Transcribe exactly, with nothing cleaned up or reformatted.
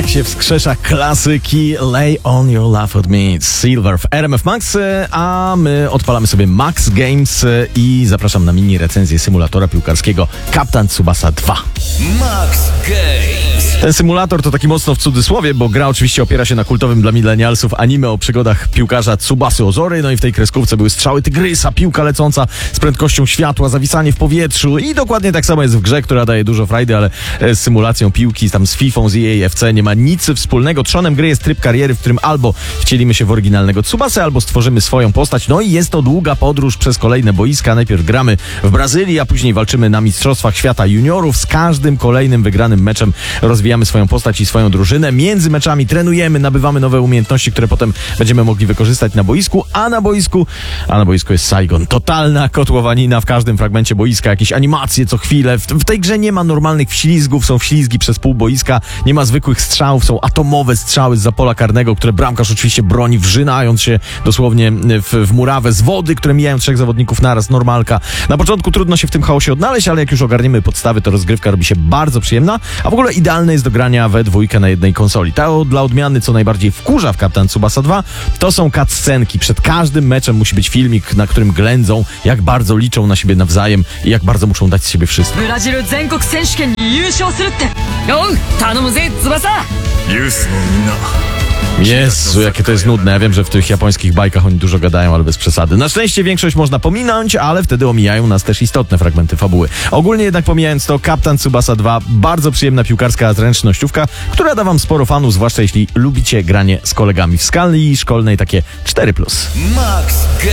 się wskrzesza klasyki Lay on your love at me, Silver w R M F Max, a my odpalamy sobie Max Games i zapraszam na mini recenzję symulatora piłkarskiego Captain Tsubasa dwa. Max Games. Ten symulator to taki mocno w cudzysłowie, bo gra oczywiście opiera się na kultowym dla milenialsów anime o przygodach piłkarza Tsubasy Ozory, no i w tej kreskówce były strzały tygrysa, piłka lecąca z prędkością światła, zawisanie w powietrzu i dokładnie tak samo jest w grze, która daje dużo frajdy, ale z symulacją piłki, tam z Fifą, z E A F C nie ma nic wspólnego. Trzonem gry jest tryb kariery, w którym albo wcielimy się w oryginalnego Tsubasę, albo stworzymy swoją postać, no i jest to długa podróż przez kolejne boiska. Najpierw gramy w Brazylii, a później walczymy na Mistrzostwach Świata Juniorów. Z każdym kolejnym wygranym meczem rozwijamy swoją postać i swoją drużynę. Między meczami trenujemy, nabywamy nowe umiejętności, które potem będziemy mogli wykorzystać na boisku, a na boisku, a na boisku jest Saigon. Totalna kotłowanina w każdym fragmencie boiska, jakieś animacje co chwilę. W, w tej grze nie ma normalnych wślizgów, są wślizgi przez pół boiska, nie ma zwykłych strzałów, są atomowe strzały zza pola karnego, które bramkarz oczywiście broni, wrzynając się dosłownie w, w murawę z wody, które mijają trzech zawodników naraz, normalka. Na początku trudno się w tym chaosie odnaleźć, ale jak już ogarniemy podstawy, to rozgrywka robi się bardzo przyjemna, a w ogóle idealne jest do grania we dwójkę na jednej konsoli. To dla odmiany, co najbardziej wkurza w Captain Tsubasa dwa, to są cutscenki. Przed każdym meczem musi być filmik, na którym ględzą, jak bardzo liczą na siebie nawzajem i jak bardzo muszą dać z siebie wszystko. Jezu, jakie to jest nudne. Ja wiem, że w tych japońskich bajkach oni dużo gadają, ale bez przesady. Na szczęście większość można pominąć, ale wtedy omijają nas też istotne fragmenty fabuły. Ogólnie jednak pomijając to, Captain Tsubasa dwa, bardzo przyjemna piłkarska zręcznościówka, która da wam sporo fanów, zwłaszcza jeśli lubicie granie z kolegami w skali szkolnej, takie cztery plus. Max Games.